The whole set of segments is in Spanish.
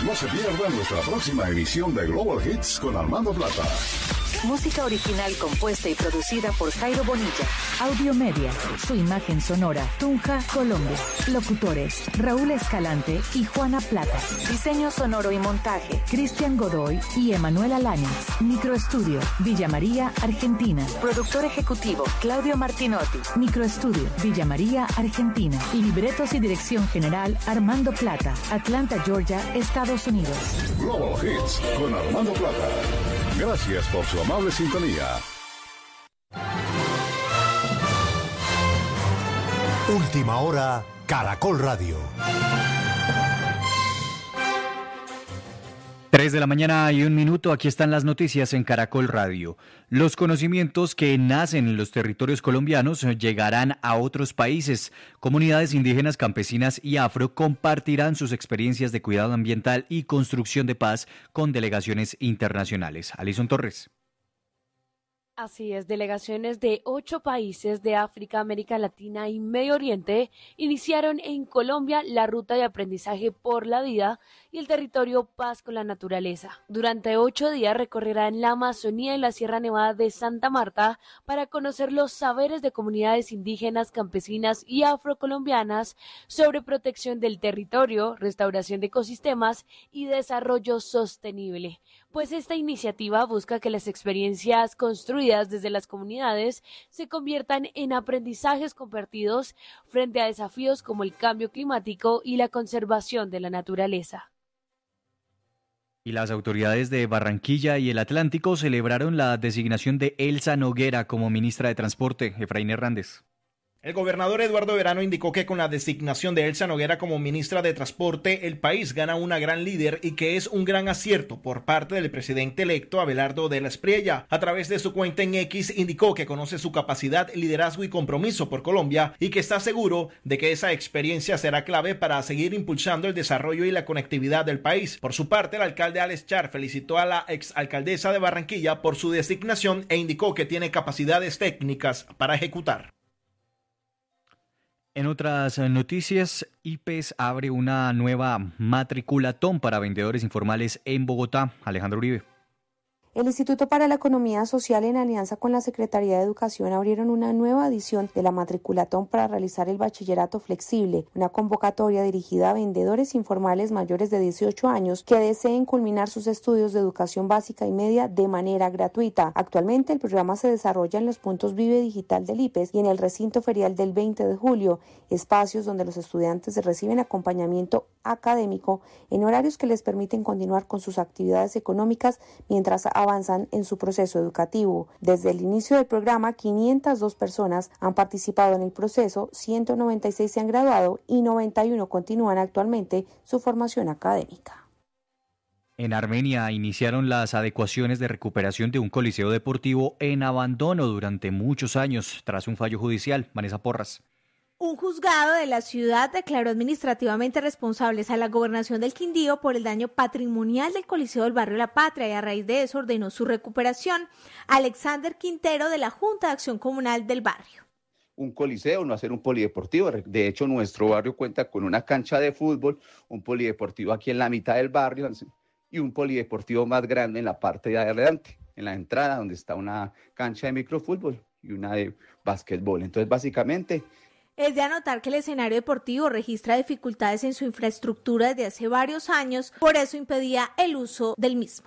No se pierdan nuestra próxima emisión de Global Hits con Armando Plata. Música original compuesta y producida por Jairo Bonilla. Audio Media, su imagen sonora, Tunja, Colombia. Locutores, Raúl Escalante y Juana Plata. Diseño sonoro y montaje, Cristian Godoy y Emanuela Láñez. Microestudio, Villa María, Argentina. Productor ejecutivo, Claudio Martinotti. Microestudio, Villa María, Argentina. Libretos y dirección general, Armando Plata. Atlanta, Georgia, Estados Unidos. Global Hits con Armando Plata. Gracias por su amable sintonía. Última hora, Caracol Radio. 3:01 a.m. Aquí están las noticias en Caracol Radio. Los conocimientos que nacen en los territorios colombianos llegarán a otros países. Comunidades indígenas, campesinas y afro compartirán sus experiencias de cuidado ambiental y construcción de paz con delegaciones internacionales. Alison Torres. Así es, delegaciones de 8 países de África, América Latina y Medio Oriente iniciaron en Colombia la ruta de aprendizaje por la vida y el territorio Paz con la Naturaleza. Durante 8 días recorrerán la Amazonía y la Sierra Nevada de Santa Marta para conocer los saberes de comunidades indígenas, campesinas y afrocolombianas sobre protección del territorio, restauración de ecosistemas y desarrollo sostenible. Pues esta iniciativa busca que las experiencias construidas desde las comunidades se conviertan en aprendizajes compartidos frente a desafíos como el cambio climático y la conservación de la naturaleza. Y las autoridades de Barranquilla y el Atlántico celebraron la designación de Elsa Noguera como ministra de Transporte. Efraín Hernández. El gobernador Eduardo Verano indicó que con la designación de Elsa Noguera como ministra de Transporte, el país gana una gran líder y que es un gran acierto por parte del presidente electo Abelardo de la Espriella. A través de su cuenta en X indicó que conoce su capacidad, liderazgo y compromiso por Colombia y que está seguro de que esa experiencia será clave para seguir impulsando el desarrollo y la conectividad del país. Por su parte, el alcalde Alex Char felicitó a la exalcaldesa de Barranquilla por su designación e indicó que tiene capacidades técnicas para ejecutar. En otras noticias, IPES abre una nueva matriculatón para vendedores informales en Bogotá. Alejandro Uribe. El Instituto para la Economía Social, en alianza con la Secretaría de Educación, abrieron una nueva edición de la matriculatón para realizar el bachillerato flexible, una convocatoria dirigida a vendedores informales mayores de 18 años que deseen culminar sus estudios de educación básica y media de manera gratuita. Actualmente el programa se desarrolla en los puntos Vive Digital del IPES y en el recinto ferial del 20 de julio, espacios donde los estudiantes reciben acompañamiento académico en horarios que les permiten continuar con sus actividades económicas mientras avanzan en su proceso educativo. Desde el inicio del programa, 502 personas han participado en el proceso, 196 se han graduado y 91 continúan actualmente su formación académica. En Armenia iniciaron las adecuaciones de recuperación de un coliseo deportivo en abandono durante muchos años tras un fallo judicial. Vanessa Porras. Un juzgado de la ciudad declaró administrativamente responsables a la gobernación del Quindío por el daño patrimonial del Coliseo del Barrio La Patria y a raíz de eso ordenó su recuperación. Alexander Quintero, de la Junta de Acción Comunal del barrio. Un coliseo, no hacer un polideportivo. De hecho, nuestro barrio cuenta con una cancha de fútbol, un polideportivo aquí en la mitad del barrio y un polideportivo más grande en la parte de adelante, en la entrada, donde está una cancha de microfútbol y una de básquetbol. Entonces, básicamente, es de anotar que el escenario deportivo registra dificultades en su infraestructura desde hace varios años, por eso impedía el uso del mismo.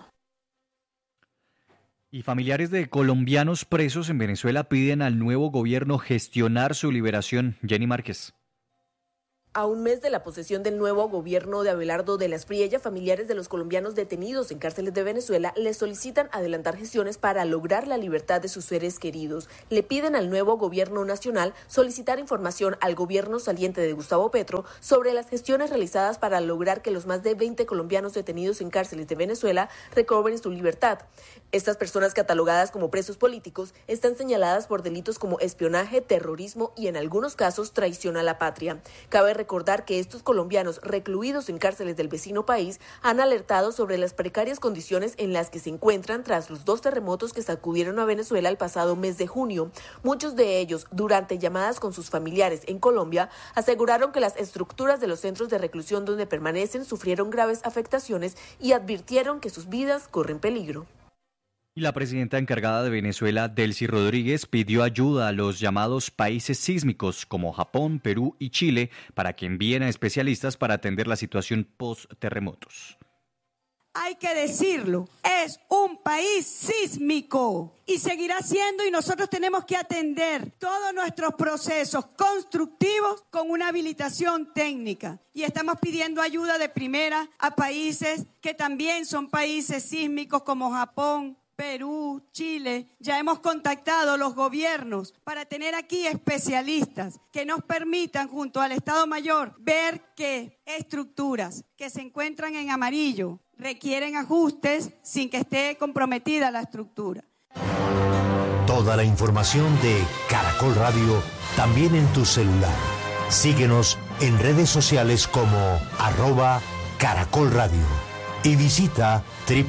Y familiares de colombianos presos en Venezuela piden al nuevo gobierno gestionar su liberación. Jenny Márquez. A un mes de la posesión del nuevo gobierno de Abelardo de la Espriella, familiares de los colombianos detenidos en cárceles de Venezuela les solicitan adelantar gestiones para lograr la libertad de sus seres queridos. Le piden al nuevo gobierno nacional solicitar información al gobierno saliente de Gustavo Petro sobre las gestiones realizadas para lograr que los más de 20 colombianos detenidos en cárceles de Venezuela recobren su libertad. Estas personas catalogadas como presos políticos están señaladas por delitos como espionaje, terrorismo y en algunos casos traición a la patria. Cabe recordar que estos colombianos recluidos en cárceles del vecino país han alertado sobre las precarias condiciones en las que se encuentran tras los 2 terremotos que sacudieron a Venezuela el pasado mes de junio. Muchos de ellos, durante llamadas con sus familiares en Colombia, aseguraron que las estructuras de los centros de reclusión donde permanecen sufrieron graves afectaciones y advirtieron que sus vidas corren peligro. Y la presidenta encargada de Venezuela, Delcy Rodríguez, pidió ayuda a los llamados países sísmicos como Japón, Perú y Chile para que envíen a especialistas para atender la situación post-terremotos. Hay que decirlo, es un país sísmico y seguirá siendo, y nosotros tenemos que atender todos nuestros procesos constructivos con una habilitación técnica. Y estamos pidiendo ayuda de primera a países que también son países sísmicos como Japón, Perú, Chile. Ya hemos contactado a los gobiernos para tener aquí especialistas que nos permitan, junto al Estado Mayor, ver qué estructuras que se encuentran en amarillo requieren ajustes sin que esté comprometida la estructura. Toda la información de Caracol Radio también en tu celular. Síguenos en redes sociales como @Caracol Radio y visita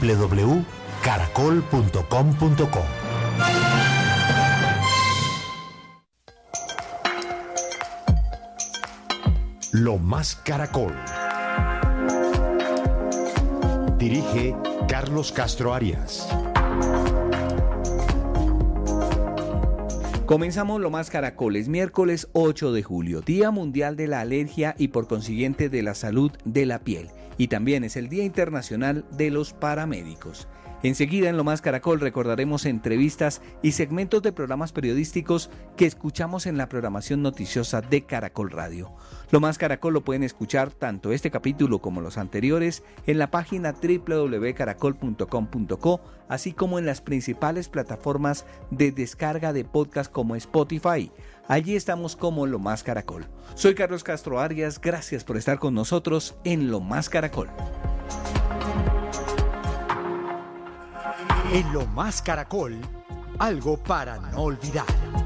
www.caracol.com.co. Lo más Caracol. Dirige Carlos Castro Arias. Comenzamos Lo Más Caracol. Es miércoles 8 de julio, Día Mundial de la Alergia y por consiguiente de la Salud de la Piel. Y también es el Día Internacional de los Paramédicos. Enseguida en Lo Más Caracol recordaremos entrevistas y segmentos de programas periodísticos que escuchamos en la programación noticiosa de Caracol Radio. Lo Más Caracol lo pueden escuchar tanto este capítulo como los anteriores en la página www.caracol.com.co, así como en las principales plataformas de descarga de podcast como Spotify. Allí estamos como Lo Más Caracol. Soy Carlos Castro Arias, gracias por estar con nosotros en Lo Más Caracol. En Lo Más Caracol, algo para no olvidar.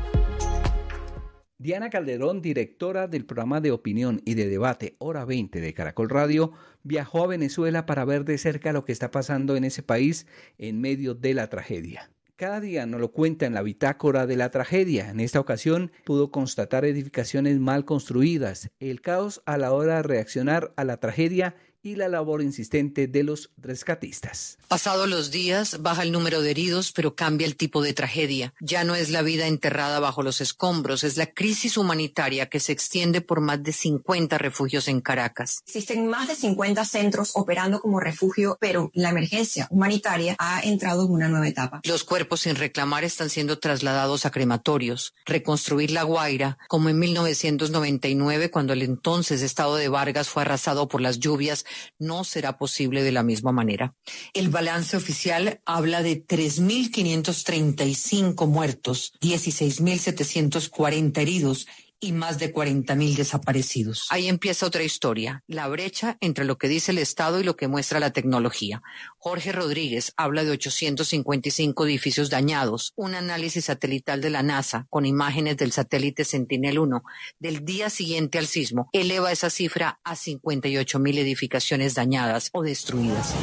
Diana Calderón, directora del programa de opinión y de debate Hora 20 de Caracol Radio, viajó a Venezuela para ver de cerca lo que está pasando en ese país en medio de la tragedia. Cada día nos lo cuenta en la bitácora de la tragedia. En esta ocasión pudo constatar edificaciones mal construidas, el caos a la hora de reaccionar a la tragedia y la labor insistente de los rescatistas. Pasados los días, baja el número de heridos, pero cambia el tipo de tragedia. Ya no es la vida enterrada bajo los escombros, es la crisis humanitaria que se extiende por más de 50 refugios en Caracas. Existen más de 50 centros operando como refugio, pero la emergencia humanitaria ha entrado en una nueva etapa. Los cuerpos sin reclamar están siendo trasladados a crematorios. Reconstruir La Guaira, como en 1999, cuando el entonces estado de Vargas fue arrasado por las lluvias, no será posible de la misma manera. El balance oficial habla de 3.535 muertos, 16.740 heridos y más de 40.000 desaparecidos. Ahí empieza otra historia, la brecha entre lo que dice el Estado y lo que muestra la tecnología. Jorge Rodríguez habla de 855 edificios dañados. Un análisis satelital de la NASA con imágenes del satélite Sentinel-1 del día siguiente al sismo eleva esa cifra a 58.000 edificaciones dañadas o destruidas.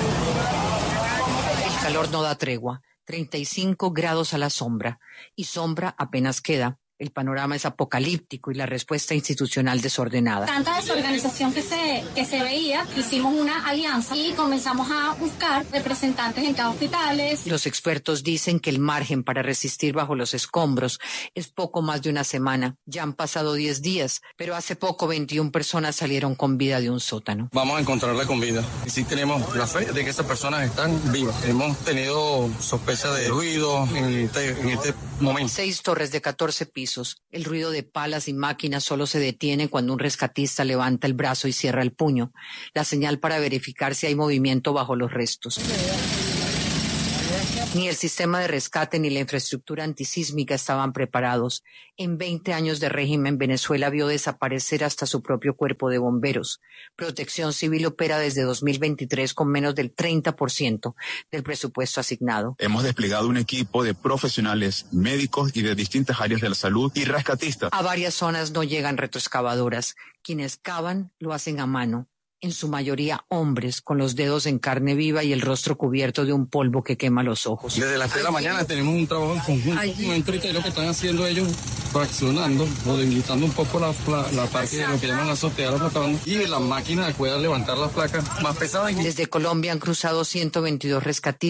El calor no da tregua, 35 grados a la sombra, y sombra apenas queda. El panorama es apocalíptico y la respuesta institucional desordenada. Tanta desorganización que se veía, hicimos una alianza y comenzamos a buscar representantes en cada hospitales. Los expertos dicen que el margen para resistir bajo los escombros es poco más de una semana. Ya han pasado 10 días, pero hace poco 21 personas salieron con vida de un sótano. Vamos a encontrarla con vida. Y sí tenemos la fe de que esas personas están vivas. Hemos tenido sospecha de ruido en este momento. 6 torres de 14 pisos. El ruido de palas y máquinas solo se detiene cuando un rescatista levanta el brazo y cierra el puño, la señal para verificar si hay movimiento bajo los restos. Ni el sistema de rescate ni la infraestructura antisísmica estaban preparados. En 20 años de régimen, Venezuela vio desaparecer hasta su propio cuerpo de bomberos. Protección Civil opera desde 2023 con menos del 30% del presupuesto asignado. Hemos desplegado un equipo de profesionales, médicos y de distintas áreas de la salud y rescatistas. A varias zonas no llegan retroexcavadoras. Quienes cavan lo hacen a mano. En su mayoría hombres, con los dedos en carne viva y el rostro cubierto de un polvo que quema los ojos. Desde las 3 de la mañana tenemos un trabajo en conjunto. Ahorita lo que están haciendo ellos, fraccionando, o debilitando un poco la parte de lo que llaman la azotea, y la máquina pueda levantar las placas más pesadas. Desde Colombia han cruzado 122 rescatistas.